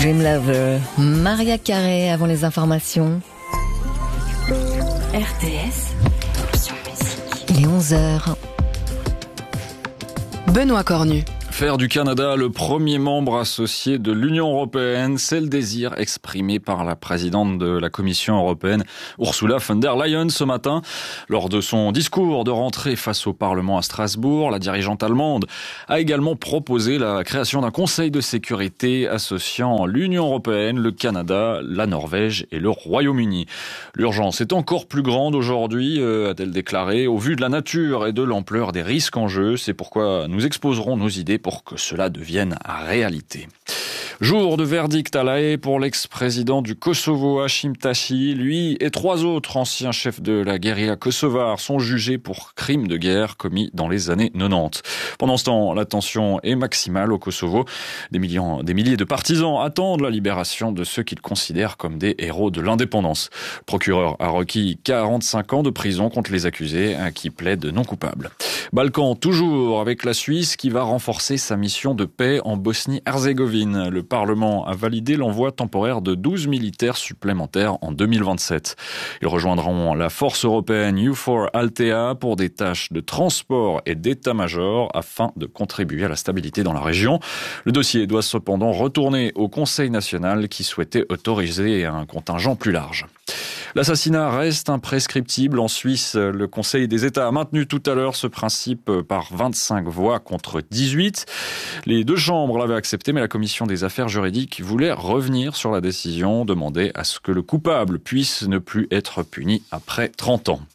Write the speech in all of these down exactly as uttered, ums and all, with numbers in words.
Dream Lover, Maria Carey avant les informations. R T S, option musique. Il est onze heures. Benoît Cornu. Faire du Canada le premier membre associé de l'Union européenne, c'est le désir exprimé par la présidente de la Commission européenne, Ursula von der Leyen, ce matin. Lors de son discours de rentrée face au Parlement à Strasbourg, la dirigeante allemande a également proposé la création d'un Conseil de sécurité associant l'Union européenne, le Canada, la Norvège et le Royaume-Uni. L'urgence est encore plus grande aujourd'hui, a-t-elle déclaré, au vu de la nature et de l'ampleur des risques en jeu. C'est pourquoi nous exposerons nos idées pour que cela devienne réalité. Jour de verdict à La Haye pour l'ex-président du Kosovo, Hashim Thaçi. Lui et trois autres anciens chefs de la guérilla kosovare sont jugés pour crimes de guerre commis dans les années quatre-vingt-dix. Pendant ce temps, la tension est maximale au Kosovo. Des, millions, des milliers de partisans attendent la libération de ceux qu'ils considèrent comme des héros de l'indépendance. Le procureur a requis quarante-cinq ans de prison contre les accusés qui plaident non coupables. Balkan, toujours avec la Suisse qui va renforcer sa mission de paix en Bosnie-Herzégovine. Le Parlement a validé l'envoi temporaire de douze militaires supplémentaires en deux mille vingt-sept. Ils rejoindront la force européenne U quatre Althea pour des tâches de transport et d'état-major afin de contribuer à la stabilité dans la région. Le dossier doit cependant retourner au Conseil national qui souhaitait autoriser un contingent plus large. L'assassinat reste imprescriptible en Suisse. Le Conseil des États a maintenu tout à l'heure ce principe par vingt-cinq voix contre dix-huit. Les deux chambres l'avaient accepté, mais la commission des affaires juridiques voulait revenir sur la décision, demander à ce que le coupable puisse ne plus être puni après trente ans.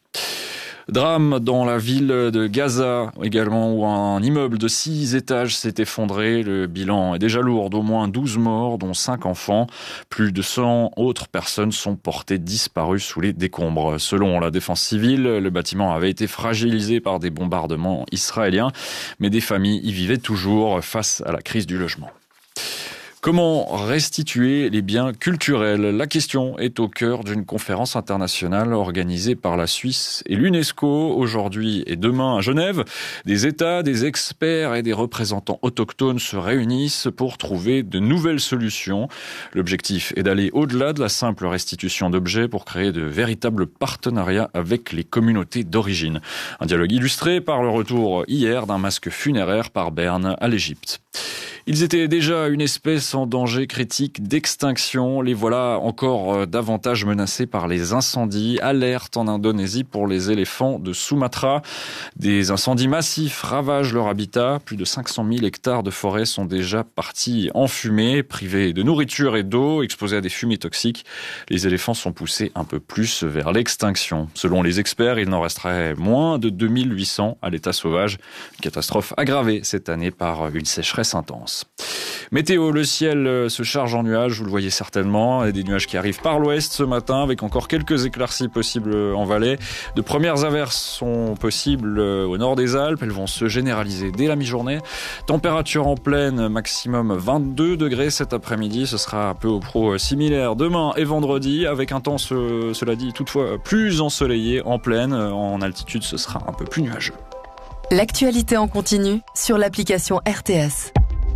Drame dans la ville de Gaza également, où un immeuble de six étages s'est effondré. Le bilan est déjà lourd d'au moins douze morts, dont cinq enfants. Plus de cent autres personnes sont portées disparues sous les décombres. Selon la défense civile, le bâtiment avait été fragilisé par des bombardements israéliens, mais des familles y vivaient toujours face à la crise du logement. Comment restituer les biens culturels ? La question est au cœur d'une conférence internationale organisée par la Suisse et l'UNESCO aujourd'hui et demain à Genève. Des États, des experts et des représentants autochtones se réunissent pour trouver de nouvelles solutions. L'objectif est d'aller au-delà de la simple restitution d'objets pour créer de véritables partenariats avec les communautés d'origine. Un dialogue illustré par le retour hier d'un masque funéraire par Berne à l'Égypte. Ils étaient déjà une espèce en danger critique d'extinction. Les voilà encore davantage menacés par les incendies. Alerte en Indonésie pour les éléphants de Sumatra. Des incendies massifs ravagent leur habitat. Plus de cinq cent mille hectares de forêt sont déjà partis en fumée. Privés de nourriture et d'eau, exposés à des fumées toxiques, les éléphants sont poussés un peu plus vers l'extinction. Selon les experts, il n'en resterait moins de deux mille huit cents à l'état sauvage. Une catastrophe aggravée cette année par une sécheresse intense. Météo, le ciel se charge en nuages, vous le voyez certainement, et des nuages qui arrivent par l'ouest ce matin avec encore quelques éclaircies possibles en vallée. De premières averses sont possibles au nord des Alpes, elles vont se généraliser dès la mi-journée. Température en pleine, maximum vingt-deux degrés cet après-midi, ce sera un peu au pro similaire demain et vendredi avec un temps, ce, cela dit, toutefois plus ensoleillé en pleine. En altitude, ce sera un peu plus nuageux. L'actualité en continu sur l'application R T S.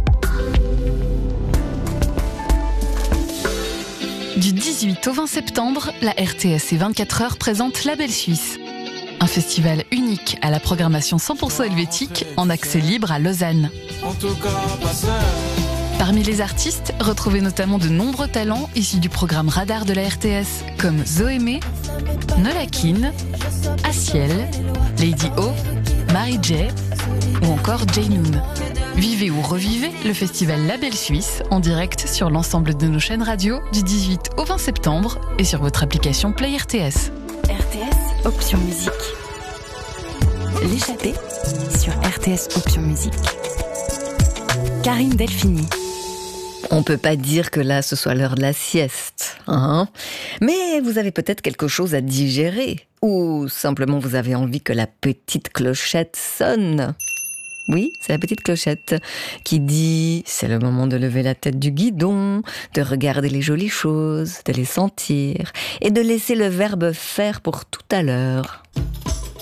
Du dix-huit au vingt septembre, la R T S et vingt-quatre heures présentent La Belle Suisse. Un festival unique à la programmation cent pour cent helvétique en accès libre à Lausanne. Parmi les artistes, retrouvez notamment de nombreux talents issus du programme Radar de la R T S, comme Zoémé, Nolakin, Asiel, Lady O, Mary J ou encore Jaynoun. Vivez ou revivez le festival La Belle Suisse en direct sur l'ensemble de nos chaînes radio du dix-huit au vingt septembre et sur votre application Play R T S. R T S, option musique. L'échappée sur R T S, option musique. Karine Delphini. On peut pas dire que là, ce soit l'heure de la sieste, hein ? Mais vous avez peut-être quelque chose à digérer. Ou simplement vous avez envie que la petite clochette sonne. Oui, c'est la petite clochette qui dit « c'est le moment de lever la tête du guidon, de regarder les jolies choses, de les sentir et de laisser le verbe faire pour tout à l'heure ».